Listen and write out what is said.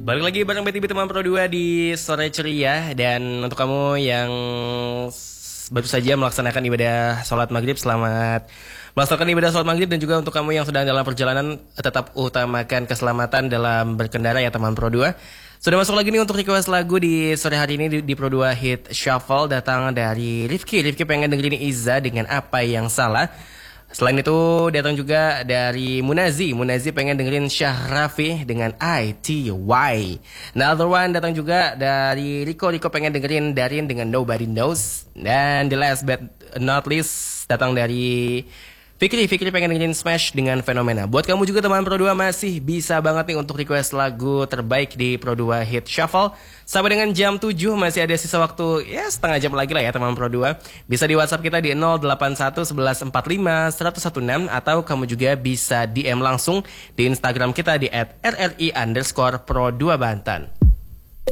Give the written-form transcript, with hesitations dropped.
Balik lagi bareng BTB teman Pro 2 di sore ceria. Dan untuk kamu yang baru saja melaksanakan ibadah sholat maghrib, selamat melaksanakan ibadah sholat maghrib. Dan juga untuk kamu yang sedang dalam perjalanan, tetap utamakan keselamatan dalam berkendara ya teman Pro 2. Sudah masuk lagi nih untuk request lagu di sore hari ini di Pro 2 Hit Shuffle. Datang dari Rifki pengen dengerin Iza dengan Apa Yang Salah. Selain itu datang juga dari Munazi pengen dengerin Syahrafi dengan ITY. Another one datang juga dari Riko pengen dengerin Darin dengan Nobody Knows. Dan the last but not least datang dari Fikri pengen dengerin Smash dengan Fenomena. Buat kamu juga teman Pro 2 masih bisa banget nih untuk request lagu terbaik di Pro 2 Hit Shuffle. Sampai dengan jam 7 masih ada sisa waktu ya setengah jam lagi lah ya teman Pro 2. Bisa di WhatsApp kita di 081 11 45 116. Atau kamu juga bisa DM langsung di Instagram kita di @rri_pro2banten.